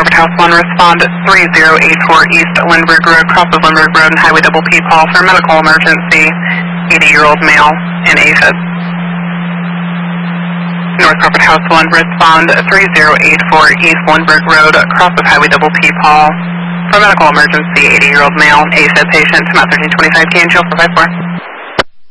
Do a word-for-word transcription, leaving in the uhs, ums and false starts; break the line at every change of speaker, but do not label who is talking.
Crawford House one, respond three zero eight four East Lindbergh Road, cross of Lindbergh Road and Highway Double P Paul for medical emergency, eighty-year-old male in AFib. North Crawford House one, respond three zero eight four East Lindbergh Road, cross of Highway Double P Paul for medical emergency, eighty-year-old male, AFib patient, Mount thirteen twenty-five, K N G L four five four.